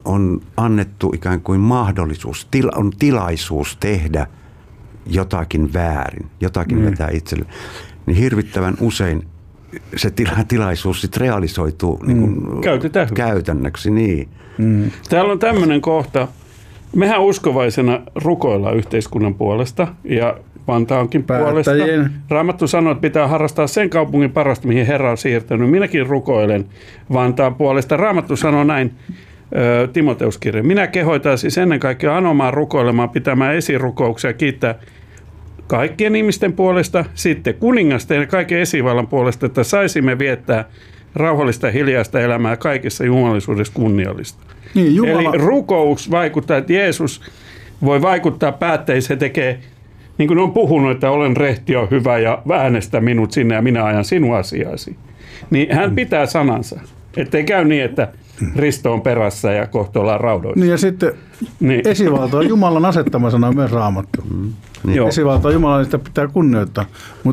on annettu ikään kuin mahdollisuus, on tilaisuus tehdä jotakin väärin, jotakin vetää itselle, niin hirvittävän usein se tilaisuus sitten realisoituu niin kuin käytännöksi. Niin. Täällä on tämmöinen kohta. Mehän uskovaisena rukoillaan yhteiskunnan puolesta ja Vantaankin puolesta. Raamattu sanoo, että pitää harrastaa sen kaupungin parasta, mihin Herra on siirtänyt. Minäkin rukoilen Vantaan puolesta. Raamattu sanoo näin, Timoteuskirja. Minä kehoitan siis ennen kaikkea anomaan, rukoilemaan, pitämään esirukouksia, kiittää kaikkien ihmisten puolesta, sitten kuningasten ja kaiken esivallan puolesta, että saisimme viettää rauhallista ja hiljaista elämää kaikessa jumalisuudessa kunniallista. Niin, Eli rukous vaikuttaa, että Jeesus voi vaikuttaa päättäjiin, se tekee, niin kuin on puhunut, että olen rehti ja hyvä ja äänestä minut sinne ja minä ajan sinun asiasi. Niin hän pitää sanansa, ettei käy niin, että Risto on perässä ja kohta ollaan raudoissa. Niin ja sitten esivalta on Jumalan asettama sana myös Raamattu. Esivalta on Jumalan, sitä pitää kunnioittaa,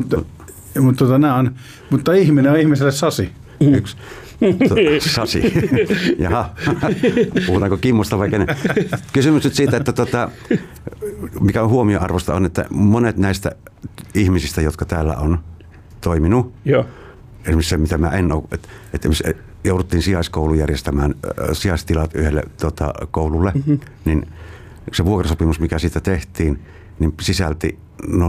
mutta ihminen on ihmiselle sasi. Yksi. Sasi. Jaha. Puhutaanko Kimmosta vai kenen? Kysymys nyt siitä, että mikä on huomioarvosta on, että monet näistä ihmisistä, jotka täällä on toiminut, esimerkiksi se, mitä mä en ole, että jouduttiin sijaiskouluun järjestämään sijaistilat yhdelle koululle, niin se vuokrasopimus, mikä siitä tehtiin, niin sisälti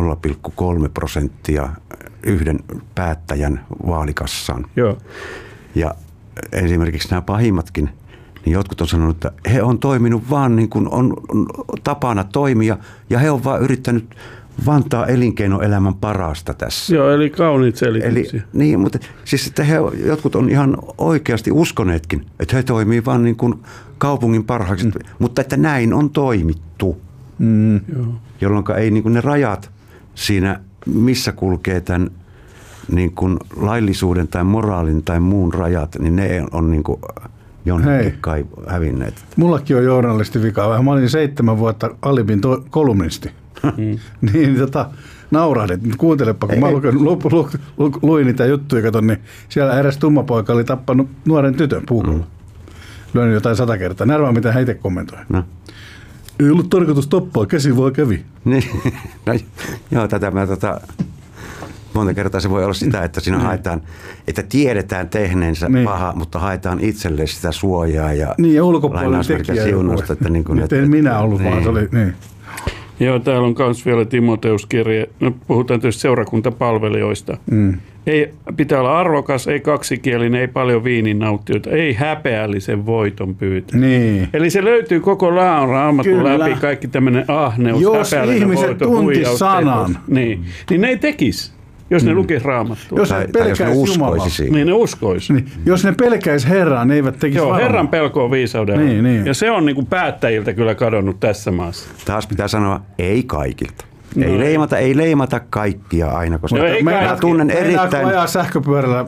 0,3% yhden päättäjän vaalikassaan. Joo. Ja esimerkiksi nämä pahimmatkin, niin jotkut on sanonut, että he on toiminut vaan niin kuin on tapana toimia, ja he on vaan yrittänyt Vantaa elinkeinoelämän parasta tässä. Joo, eli kauniit selityksiä. Niin, mutta siis että jotkut on ihan oikeasti uskoneetkin, että he toimii vaan niin kuin kaupungin parhaaksi, mutta että näin on toimittu. Jolloin ei niin kuin ne rajat siinä, missä kulkee tämän niin kuin laillisuuden tai moraalin tai muun rajat, niin ne on niin kuin jonnekin kai hävinneet. Mullakin on journalistivikaa. Mä olin 7 vuotta Alibin kolumnisti. Niin naurahdit. Kuuntelepa, kun mä luin niitä juttuja, katon, niin siellä eräs tummapoika oli tappanut nuoren tytön puukolla. Lyönyt jotain 100 kertaa. Närvää, mitä hän itse kommentoi. No. Ei ollut tarkoitus tappaa, käsi vaan kävi. Niin. No, joo, tätä mä monta kertaa se voi olla sitä, että siinä haetaan, että tiedetään tehneensä paha, mutta haetaan itselle sitä suojaa ja ulkopuolella tekijä siunausta. Että niin kuin, en minä ollut, vaan se oli niin. Joo, täällä on myös vielä Timoteuskirje. No, puhutaan tietysti seurakuntapalvelijoista. Ei, pitää olla arvokas, ei kaksikielinen, ei paljon viinin nauttijoita, ei häpeällisen voiton pyytä. Niin. Eli se löytyy koko Raamatun läpi, kaikki tämmöinen ahneus, jos häpeällinen voito, ihmiset tuntis sanan. Niin ne ei tekisi. Jos ne lukisi Raamattua. Jos ne uskoisi siihen. Niin ne uskoisi. Niin. Jos ne pelkäisi Herraa, ne eivät tekisi varmaan. Herran pelko on viisaudella. Niin. Ja se on niin kuin päättäjiltä kyllä kadonnut tässä maassa. Taas pitää sanoa, ei kaikilta. No. Ei leimata kaikkia aina, koska mä tunnen erittäin... ajaa sähköpyörällä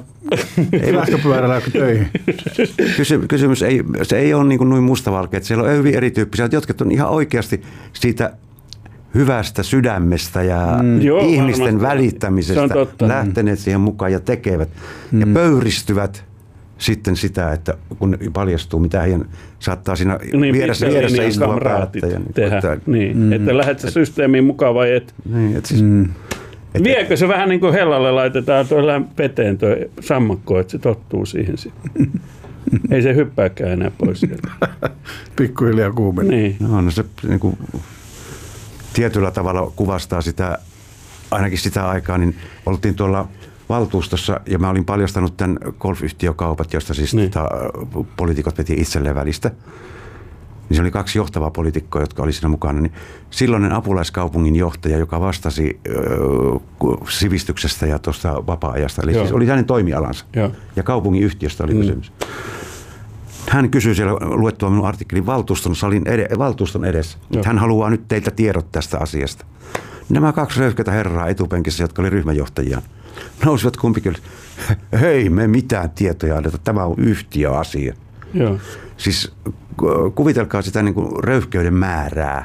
töihin. Kysymys ei ole niin kuin noin mustavalkea, että siellä on hyvin erityyppisiä, jotka on ihan oikeasti siitä hyvästä sydämestä ja ihmisten välittämisestä lähteneet siihen mukaan ja tekevät ja pöyristyvät sitten sitä, että kun paljastuu, mitä heidän saattaa siinä vieressä istua päättäjä. Että lähdet sä systeemiin mukaan vai et? Niin, siis, viekö se vähän niin kuin hellalle laitetaan tuolla veteen tuo sammakko, että se tottuu siihen sitten. Ei se hyppääkään enää pois sieltä. Pikkuhiljaa kuumenee. Niin. No se niin kuin tietyllä tavalla kuvastaa sitä, ainakin sitä aikaa, niin oltiin tuolla valtuustossa ja mä olin paljastanut tämän golfyhtiökaupat, josta siis poliitikot veti itselleen välistä. Niin se oli 2 johtavaa poliitikkoa, jotka oli siinä mukana. Niin silloinen apulaiskaupungin johtaja, joka vastasi sivistyksestä ja tuosta vapaa-ajasta, eli siis oli hänen toimialansa. Ja kaupungin yhtiöstä oli kysymys. Hän kysyi siellä luettua minun artikkelin valtuuston edessä, että hän haluaa nyt teiltä tiedot tästä asiasta. Nämä 2 röyhkeitä herraa etupenkissä, jotka oli ryhmäjohtajia, nousivat kumpikin, hei, me mitään tietoja anneta, tämä on yhtiöasia. Joo. Siis kuvitelkaa sitä niin kuin röyhkeyden määrää.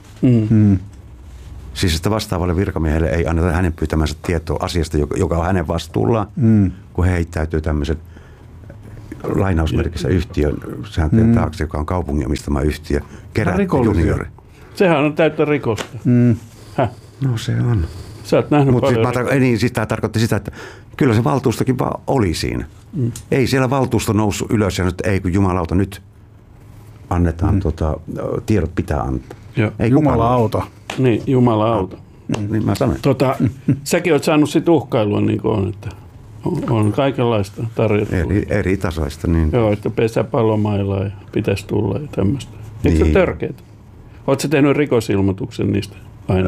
Siis että vastaavalle virkamiehelle ei anneta hänen pyytämänsä tietoa asiasta, joka on hänen vastuullaan, kun he heittäytyy tämmöisen lainausmerkissä yhtiön sääntöjen taakse, joka on kaupungin omistama yhtiö, kerätti juniori. Sehän on täyttä rikosta. No se on. Sä oot nähnyt paljon. Siis tämä tarkoitti sitä, että kyllä se valtuustokin vaan oli siinä. Ei siellä valtuusto noussut ylös ja nyt ei, kun jumalauta, nyt annetaan tiedot pitää antaa. Ei Jumala auta. Niin, Jumala auta. Niin mä sanoin. Säkin oot saanut sit uhkailua, niin kuin on, että on kaikenlaista tarjottua. Eri tasoista. Niin. Joo, että pesäpallomailla ja pitäisi tulla ja tämmöistä. Eikö se ole törkeätä? Oletko tehnyt rikosilmoituksen niistä aina?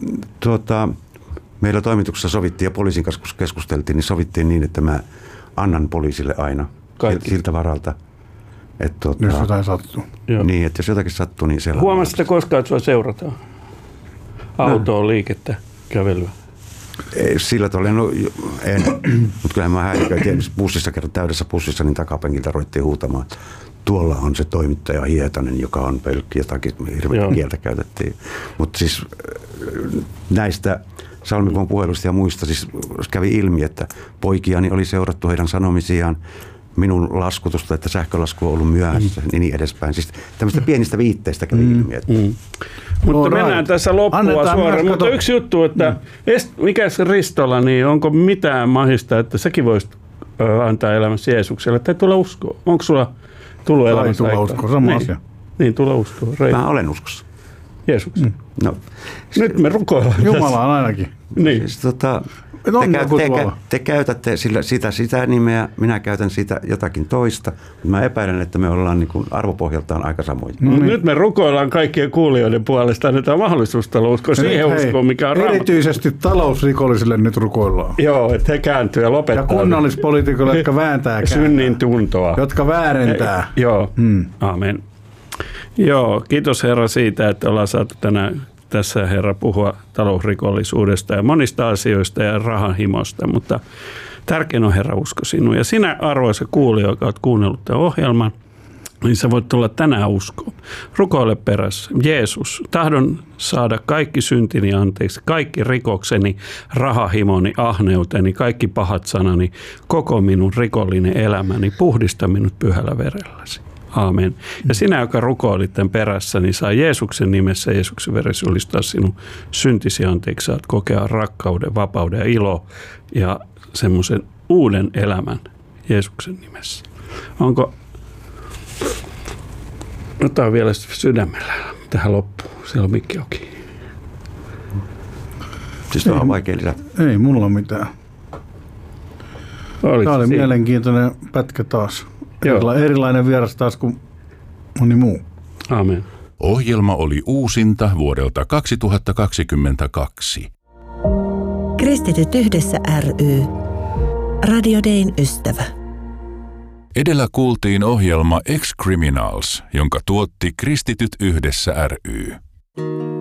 Meillä toimituksessa sovittiin ja poliisin kanssa keskusteltiin, niin sovittiin niin, että mä annan poliisille aina siltä varalta. Että jos jotain sattuu. Niin, että jos jotakin sattuu, niin siellä... Huomasitko koskaan, että sua seurataan? Autoa, liikettä, kävelyä? Ei, sillä tavalla, en. Mutta kyllähän mä häiriköin. Bussissa kerran täydessä bussissa, niin takapenkiltä ruvettiin huutamaan, että tuolla on se toimittaja Hietanen, joka on pelkki, jotakin hirveän kieltä käytettiin. Mutta siis näistä Salmikon puheluista ja muista siis kävi ilmi, että poikiani oli seurattu heidän sanomisiaan, minun laskutusta, että sähkölasku on ollut myöhässä, niin edespäin. Siis tämmöistä pienistä viitteistä kävi ilmi. Mutta mennään tässä loppua suoraan. Mutta yksi juttu, että mikä se Ristola, niin onko mitään mahista, että säkin voisit antaa elämässä Jeesukselle, tai tulla uskoa? Onko sulla tullut elämässä aikaa? Tulla uskoa, sama asia. Niin, tulla uskoa. Mä olen uskossa. Jeesuksen. No. Nyt me rukoillaan. Jumalaan ainakin. Niin. Siis, te käytätte sitä nimeä, minä käytän sitä jotakin toista. Mä epäilen, että me ollaan niin kuin arvopohjaltaan aika samoja. Nyt me rukoillaan kaikkien kuulijoiden puolesta. Annetaan mahdollisuus uskoa siihen uskoon, mikä on erityisesti talousrikollisille nyt rukoillaan. Joo, että he kääntyy ja lopettaa. Ja kunnallispoliitikoille, jotka vääntää synnin tuntoa. Jotka väärentää. Joo, amen. Joo, kiitos Herra siitä, että ollaan saatu tänään tässä Herra puhua talousrikollisuudesta ja monista asioista ja rahanhimosta, mutta tärkein on Herra usko sinun. Ja sinä arvoisa kuulija, joka olet kuunnellut tämän ohjelman, niin sä voit tulla tänään uskoon. Rukoile perässä. Jeesus, tahdon saada kaikki syntini anteeksi, kaikki rikokseni, rahahimoni, ahneuteni, kaikki pahat sanani, koko minun rikollinen elämäni, puhdista minut pyhällä verelläsi. Aamen. Ja sinä, joka rukoilit tämän perässä, niin saa Jeesuksen nimessä, Jeesuksen veressä julistaa sinun syntisi anteeksi. Saat kokea rakkauden, vapauden ja ilo ja semmoisen uuden elämän Jeesuksen nimessä. Onko, otetaan vielä sydämellä tähän loppuun. Siellä on mikki auki. Siis tämä on vaikea lisätä. Ei mulla mitään. Tämä oli mielenkiintoinen pätkä taas. Erilainen vieras taas kuin moni muu. Amen. Ohjelma oli uusinta vuodelta 2022. Kristityt yhdessä ry. Radio Dayn ystävä. Edellä kuultiin ohjelma Ex-Criminals, jonka tuotti Kristityt yhdessä ry.